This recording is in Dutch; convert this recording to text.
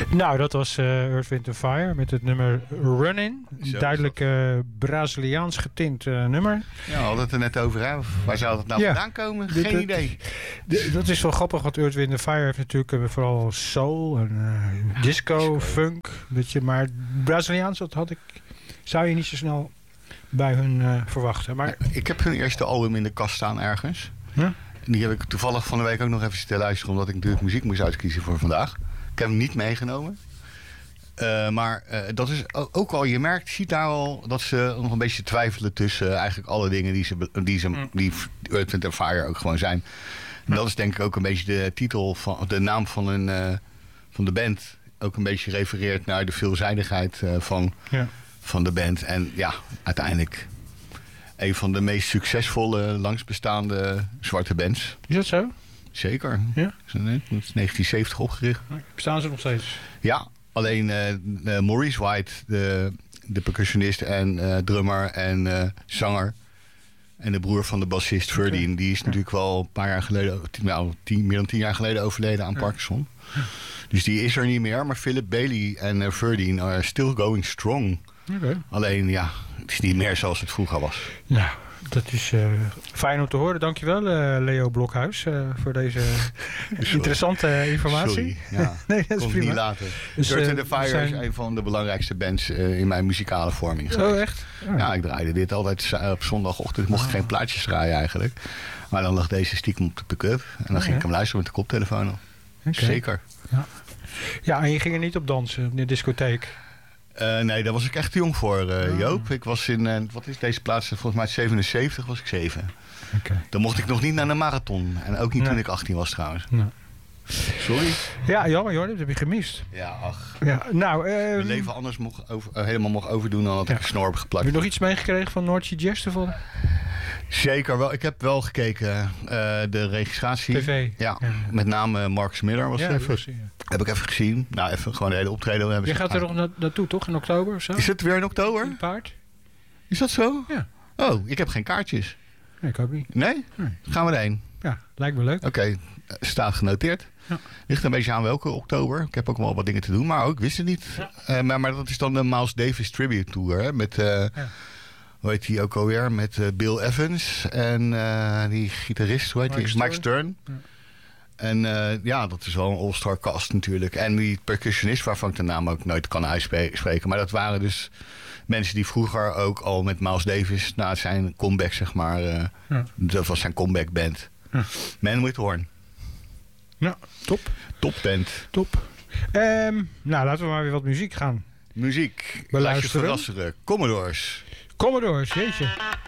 Nou, dat was Earth, Wind & Fire met het nummer Runnin'. Duidelijk Braziliaans getint nummer. Ja, we hadden het er net over. Hè? Waar zou het nou vandaan komen? Geen idee. Dat is wel grappig, want Earth, Wind & Fire heeft natuurlijk vooral soul en disco, funk. Maar Braziliaans, zou je niet zo snel bij hun verwachten. Maar ik heb hun eerste album in de kast staan ergens. Ja? Die heb ik toevallig van de week ook nog even zitten luisteren, omdat ik natuurlijk muziek moest uitkiezen voor vandaag. Ik heb hem niet meegenomen. Maar dat is ook al, je ziet daar al dat ze nog een beetje twijfelen tussen eigenlijk alle dingen die Earth, Wind & Fire ook gewoon zijn. En dat is denk ik ook een beetje de titel de naam van de band. Ook een beetje refereert naar de veelzijdigheid van de band. En ja, uiteindelijk een van de meest succesvolle, langsbestaande zwarte bands. Is dat zo? Zeker. Ja? Dat is 1970 opgericht. Bestaan ze nog steeds? Ja, alleen Maurice White, de percussionist en drummer en zanger. En de broer van de bassist Verdien. Die is natuurlijk wel een paar jaar geleden, meer dan 10 jaar geleden overleden aan Parkinson. Dus die is er niet meer. Maar Philip Bailey en Verdien are still going strong. Alleen ja, het is niet meer zoals het vroeger was. Nou, dat is fijn om te horen. Dankjewel Leo Blokhuis voor deze interessante informatie. Sorry, ja. Nee, dat is komt prima. niet later. Dus, Earth, Wind & Fire is een van de belangrijkste bands in mijn muzikale vorming. Oh, echt? Ja, ik draaide dit altijd op zondagochtend. Ik mocht geen plaatjes draaien eigenlijk. Maar dan lag deze stiekem op de pick-up. En dan ging ik hem luisteren met de koptelefoon op. Okay. Zeker. Ja, en je ging er niet op dansen in de discotheek? Nee, daar was ik echt te jong voor, Joop. Ik was in, wat is deze plaats? Volgens mij 77 was ik 7. Okay. Dan mocht ik nog niet naar de marathon. En ook niet toen ik 18 was trouwens. Sorry? Ja, jammer joh, dat heb je gemist. Ja, ach. Ja, nou, mijn leven anders helemaal mocht overdoen dan dat ik een snor heb geplakt. Heb je nog iets meegekregen van Noordse Jazz toevallig? Zeker wel. Ik heb wel gekeken, de registratie. TV. Ja, met name Mark Smiller was even. Heb ik even gezien. Nou, even gewoon de hele optreden hebben. Je gaat er nog naartoe, toch? In oktober of zo? Is het weer in oktober? In Paard? Is dat zo? Ja. Oh, ik heb geen kaartjes. Nee, ik ook niet. Nee? Gaan we erheen? Ja, lijkt me leuk. Oké, staat genoteerd. Ja. Ligt een beetje aan welke oktober. Ik heb ook wel wat dingen te doen, maar ook, ik wist het niet. Ja. Maar dat is dan de Miles Davis Tribute Tour. Hè, met, hoe heet die ook alweer? Met Bill Evans en die gitarist, hoe heet die? Mike Stern. Ja. En dat is wel een all-star cast natuurlijk. En die percussionist, waarvan ik de naam ook nooit kan uitspreken. Maar dat waren dus mensen die vroeger ook al met Miles Davis, na zijn comeback zeg maar. Dat was zijn comeback band. Ja. Man with Horn. Ja, top. Top band. Top. Nou, laten we maar weer wat muziek gaan. Muziek. Beluisteren. Laat je verrassen. Commodores. Commodores, jeetje.